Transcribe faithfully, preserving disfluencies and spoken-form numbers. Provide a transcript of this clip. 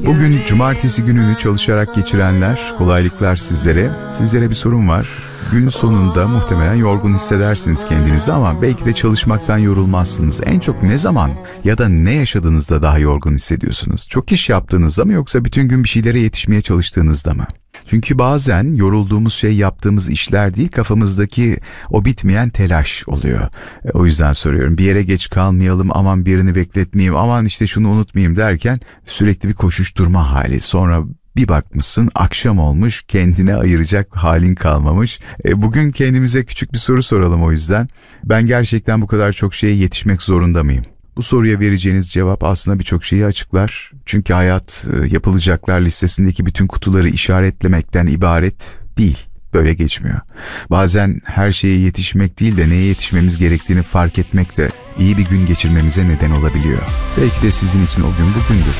Bugün cumartesi gününü çalışarak geçirenler, kolaylıklar sizlere. Sizlere bir sorum var. Gün sonunda muhtemelen yorgun hissedersiniz kendinizi ama belki de çalışmaktan yorulmazsınız. En çok ne zaman ya da ne yaşadığınızda daha yorgun hissediyorsunuz? Çok iş yaptığınızda mı yoksa bütün gün bir şeylere yetişmeye çalıştığınızda mı? Çünkü bazen yorulduğumuz şey yaptığımız işler değil, kafamızdaki o bitmeyen telaş oluyor. E, o yüzden soruyorum, bir yere geç kalmayalım, aman birini bekletmeyeyim, aman işte şunu unutmayayım derken sürekli bir koşuşturma hali. Sonra bir bakmışsın akşam olmuş, kendine ayıracak halin kalmamış. E, bugün kendimize küçük bir soru soralım o yüzden. Ben gerçekten bu kadar çok şeye yetişmek zorunda mıyım? Bu soruya vereceğiniz cevap aslında birçok şeyi açıklar. Çünkü hayat yapılacaklar listesindeki bütün kutuları işaretlemekten ibaret değil. Böyle geçmiyor. Bazen her şeye yetişmek değil de neye yetişmemiz gerektiğini fark etmek de iyi bir gün geçirmemize neden olabiliyor. Belki de sizin için o gün bugündür.